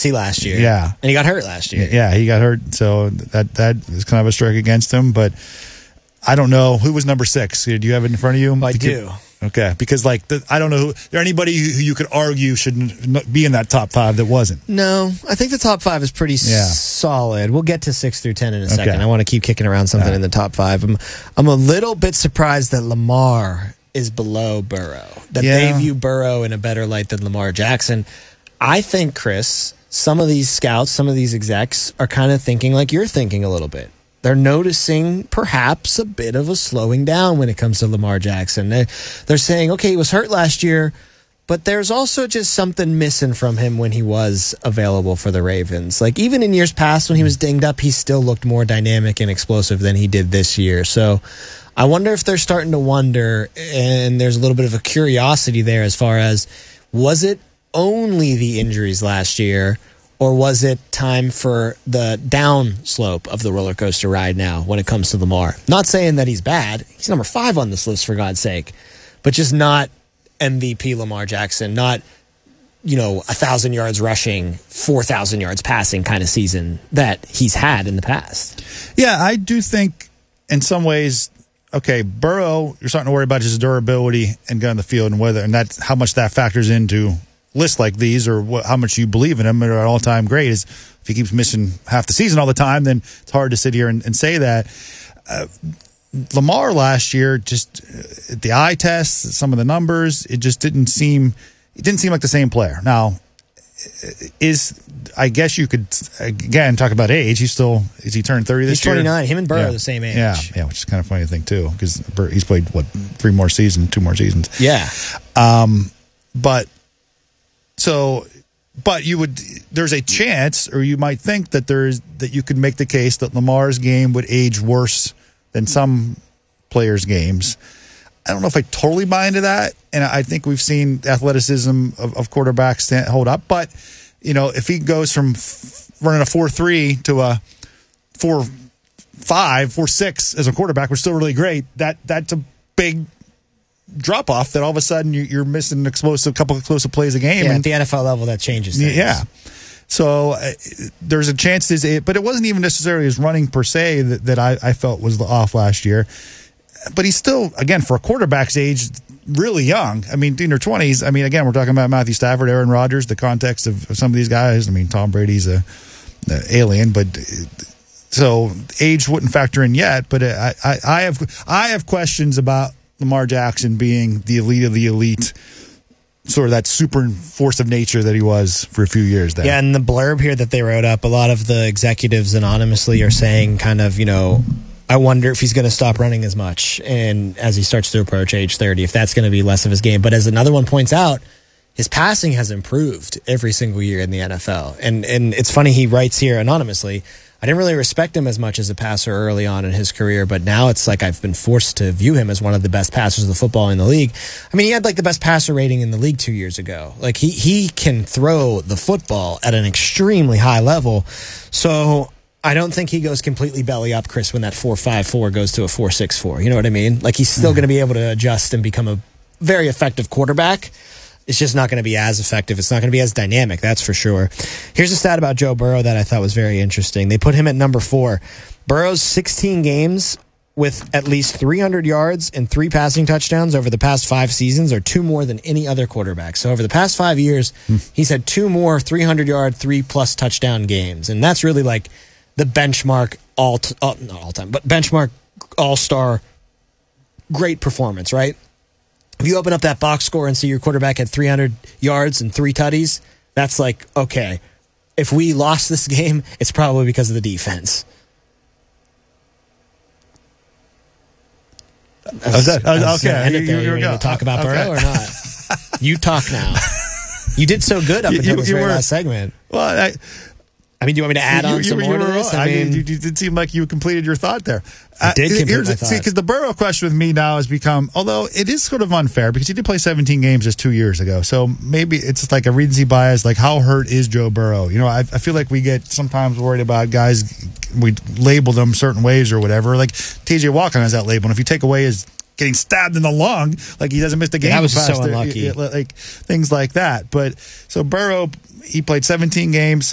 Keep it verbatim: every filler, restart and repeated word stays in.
see last year. Yeah. And he got hurt last year. Yeah, he got hurt. So that that is kind of a strike against him. But I don't know. Who was number six? Do you have it in front of you? I do. Okay. Because, like, the, I don't know. Who, is there anybody who you could argue shouldn't be in that top five that wasn't? No. I think the top five is pretty Yeah. solid. We'll get to six through ten in a Okay. second. I want to keep kicking around something Yeah. in the top five. I'm, I'm a little bit surprised that Lamar is below Burrow, that Yeah. they view Burrow in a better light than Lamar Jackson. I think, Chris, some of these scouts, some of these execs are kind of thinking like you're thinking a little bit. They're noticing perhaps a bit of a slowing down when it comes to Lamar Jackson. They, they're saying, okay, he was hurt last year, but there's also just something missing from him when he was available for the Ravens. Like, even in years past when he was dinged up, he still looked more dynamic and explosive than he did this year. So I wonder if they're starting to wonder, and there's a little bit of a curiosity there as far as, was it only the injuries last year, or was it time for the down slope of the roller coaster ride now when it comes to Lamar? Not saying that he's bad. He's number five on this list, for God's sake. But just not M V P Lamar Jackson, not, you know, one thousand yards rushing, four thousand yards passing kind of season that he's had in the past. Yeah, I do think in some ways, okay, Burrow, you're starting to worry about his durability and going on the field and whether, and that's how much that factors into lists like these, or what, how much you believe in him at an all-time great. Is if he keeps missing half the season all the time, then it's hard to sit here and, and say that. Uh, Lamar last year, just uh, the eye test, some of the numbers, it just didn't seem it didn't seem like the same player. Now, is I guess you could again talk about age. He's still is he turned thirty this He's year? twenty-nine. Him and Burrow Yeah. are the same age. Yeah, yeah, which is kind of funny to think too, because he's played what three more seasons, two more seasons. Yeah. Um, but so, but you would there's a chance, or you might think that there's that you could make the case that Lamar's game would age worse than some players' games. I don't know if I totally buy into that, and I think we've seen athleticism of, of quarterbacks stand, hold up. But you know, if he goes from f- running a four three to a four five, four six as a quarterback, which is still really great. That that's a big drop off. That all of a sudden you, you're missing an explosive couple of explosive plays a game. Yeah, and, at the N F L level, that changes things. yeah. So uh, there's a chance this, it, but it wasn't even necessarily his running per se that, that I, I felt was off last year. But he's still, again, for a quarterback's age, really young. I mean, in their twenties. I mean, again, we're talking about Matthew Stafford, Aaron Rodgers, the context of, of some of these guys. I mean, Tom Brady's a, a alien, but so age wouldn't factor in yet. But I, I, I have I have questions about Lamar Jackson being the elite of the elite, sort of that super force of nature that he was for a few years there. Yeah, and the blurb here that they wrote up, a lot of the executives anonymously are saying kind of, you know, I wonder if he's going to stop running as much and as he starts to approach age thirty, if that's going to be less of his game. But as another one points out, his passing has improved every single year in the N F L. And and it's funny, he writes here anonymously, I didn't really respect him as much as a passer early on in his career, but now it's like I've been forced to view him as one of the best passers of the football in the league. I mean, he had like the best passer rating in the league two years ago. Like he he can throw the football at an extremely high level. So I don't think he goes completely belly up, Chris, when that four five four goes to a four six four. You know what I mean? Like he's still mm-hmm. going to be able to adjust and become a very effective quarterback. It's just not going to be as effective. It's not going to be as dynamic, that's for sure. Here's a stat about Joe Burrow that I thought was very interesting. They put him at number four. Burrow's sixteen games with at least three hundred yards and three passing touchdowns over the past five seasons are two more than any other quarterback. So over the past five years, hmm. he's had two more three hundred-yard, three-plus touchdown games. And that's really like the benchmark all, t- oh, not all time, but benchmark all-star great performance, right? If you open up that box score and see your quarterback had three hundred yards and three tutties, that's like, okay, if we lost this game, it's probably because of the defense. I was, that, I was okay, you, you, you, you to talk about okay. Burrow or not? You talk now. You did so good up until you, this you very were, last segment. Well, I... I mean, do you want me to add you, on you, some you, more you to this? I, I mean, you, you did seem like you completed your thought there. I did uh, complete my thought. See, because the Burrow question with me now has become, although it is sort of unfair because he did play seventeen games just two years ago. So maybe it's like a recency bias, like how hurt is Joe Burrow? You know, I, I feel like we get sometimes worried about guys, we label them certain ways or whatever. Like T J Watt has that label. And if you take away his getting stabbed in the lung, like he doesn't miss the game. That was so there, unlucky. Like things like that. But so Burrow, he played seventeen games.